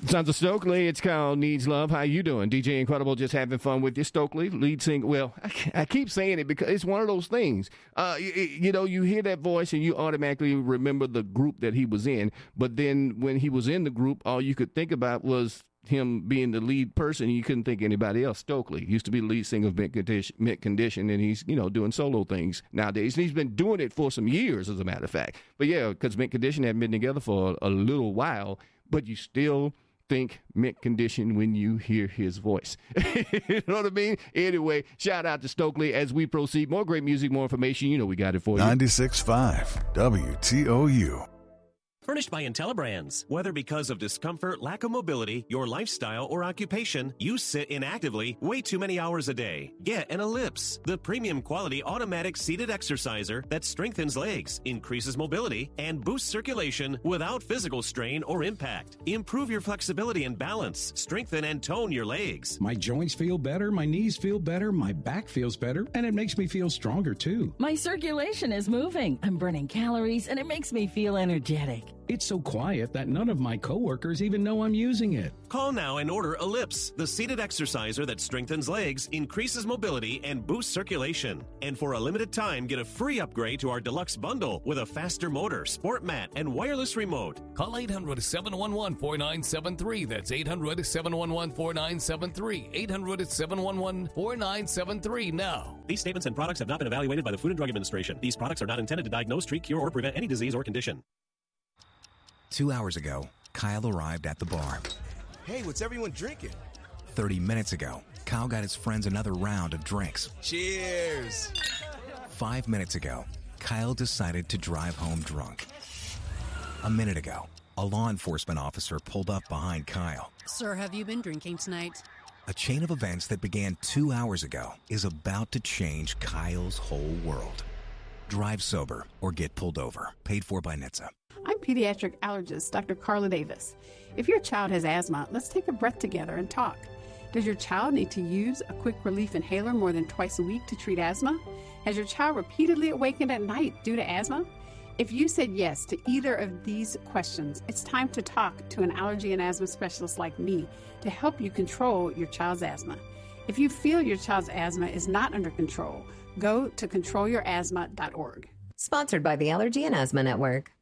Sons of Stokely, it's Kyle Needs Love. How you doing? DJ Incredible, just having fun with you. Stokely, lead singer. Well, I keep saying it because it's one of those things. You hear that voice and you automatically remember the group that he was in. But then when he was in the group, all you could think about was him being the lead person. You couldn't think anybody else. Stokely used to be the lead singer of Mint Condition, and he's, doing solo things nowadays. And he's been doing it for some years, as a matter of fact. But yeah, because Mint Condition had been together for a little while, but you still think Mint Condition when you hear his voice. You know what I mean? Anyway, shout out to Stokely as we proceed. More great music, more information. We got it for you. 96.5 WTOU. Furnished by IntelliBrands. Whether because of discomfort, lack of mobility, your lifestyle, or occupation, you sit inactively way too many hours a day. Get an Ellipse, the premium quality automatic seated exerciser that strengthens legs, increases mobility, and boosts circulation without physical strain or impact. Improve your flexibility and balance. Strengthen and tone your legs. My joints feel better, my knees feel better, my back feels better, and it makes me feel stronger too. My circulation is moving. I'm burning calories, and it makes me feel energetic. It's so quiet that none of my coworkers even know I'm using it. Call now and order Ellipse, the seated exerciser that strengthens legs, increases mobility, and boosts circulation. And for a limited time, get a free upgrade to our deluxe bundle with a faster motor, sport mat, and wireless remote. Call 800-711-4973. That's 800-711-4973. 800-711-4973 now. These statements and products have not been evaluated by the Food and Drug Administration. These products are not intended to diagnose, treat, cure, or prevent any disease or condition. 2 hours ago, Kyle arrived at the bar. Hey, what's everyone drinking? 30 minutes ago, Kyle got his friends another round of drinks. Cheers! 5 minutes ago, Kyle decided to drive home drunk. A minute ago, a law enforcement officer pulled up behind Kyle. Sir, have you been drinking tonight? A chain of events that began 2 hours ago is about to change Kyle's whole world. Drive sober or get pulled over. Paid for by NHTSA. I'm pediatric allergist Dr. Carla Davis. If your child has asthma, let's take a breath together and talk. Does your child need to use a quick relief inhaler more than twice a week to treat asthma? Has your child repeatedly awakened at night due to asthma? If you said yes to either of these questions, it's time to talk to an allergy and asthma specialist like me to help you control your child's asthma. If you feel your child's asthma is not under control, go to controlyourasthma.org. Sponsored by the Allergy and Asthma Network.